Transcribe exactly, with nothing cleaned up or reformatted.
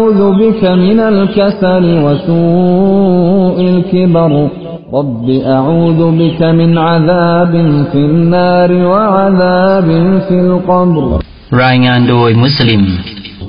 أعوذ بك من الكسل وسوء الكبر رب أعوذ بك من عذاب في النار وعذاب في القبر รายงานโดยมุสลิม